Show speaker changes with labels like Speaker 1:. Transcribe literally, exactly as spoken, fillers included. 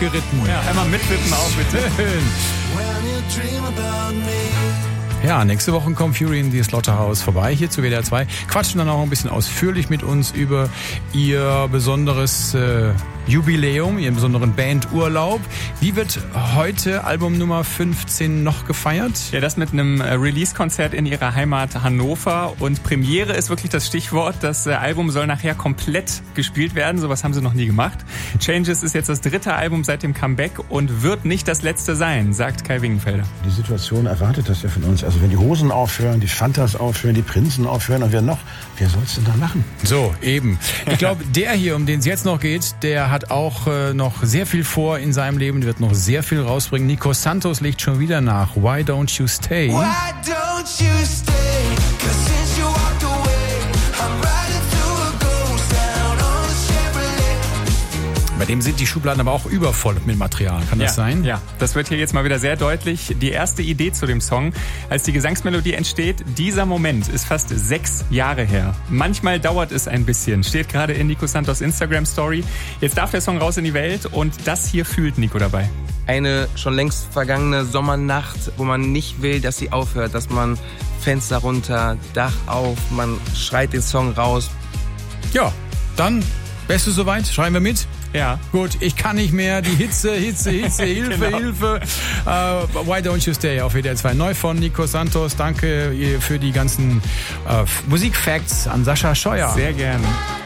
Speaker 1: geritten.
Speaker 2: Ja, einmal mitwippen auch bitte.
Speaker 1: Ja, nächste Woche kommt Fury in die Slaughterhouse vorbei, hier zu W D R zwei. Quatschen dann auch ein bisschen ausführlich mit uns über ihr besonderes äh, Jubiläum, ihren besonderen Bandurlaub. Wie wird heute Album Nummer fünfzehn noch gefeiert?
Speaker 2: Ja, das mit einem Release-Konzert in ihrer Heimat Hannover. Und Premiere ist wirklich das Stichwort. Das Album soll nachher komplett gespielt werden. Sowas haben sie noch nie gemacht. Changes ist jetzt das dritte Album seit dem Comeback und wird nicht das letzte sein, sagt Kai Wingenfelder.
Speaker 3: Die Situation erwartet das ja von uns. Also wenn die Hosen aufhören, die Fantas aufhören, die Prinzen aufhören und wer noch, wer soll's denn da machen?
Speaker 1: So, eben. Ich glaube, der hier, um den es jetzt noch geht, der hat auch äh, noch sehr viel vor in seinem Leben, wird noch sehr viel rausbringen. Nico Santos legt schon wieder nach. Why don't you stay?
Speaker 4: Why don't you stay? 'Cause since you walked away, I'm riding through a ghost town on a Chevrolet.
Speaker 1: Bei dem sind die Schubladen aber auch übervoll mit Material. Kann das
Speaker 2: ja,
Speaker 1: sein?
Speaker 2: Ja, das wird hier jetzt mal wieder sehr deutlich. Die erste Idee zu dem Song, als die Gesangsmelodie entsteht, dieser Moment ist fast sechs Jahre her. Manchmal dauert es ein bisschen, steht gerade in Nico Santos Instagram-Story. Jetzt darf der Song raus in die Welt und das hier fühlt Nico dabei.
Speaker 5: Eine schon längst vergangene Sommernacht, wo man nicht will, dass sie aufhört, dass man Fenster runter, Dach auf, man schreit den Song raus.
Speaker 1: Ja, dann, bist du soweit? Schreiben wir mit?
Speaker 2: Ja.
Speaker 1: Gut, ich kann nicht mehr. Die Hitze, Hitze, Hitze, Hilfe,
Speaker 2: Genau.
Speaker 1: Hilfe. Uh, Why Don't You Stay auf W D R zwei. Neu von Nico Santos. Danke für die ganzen uh, Musikfacts an Sascha Scheuer.
Speaker 2: Sehr gerne.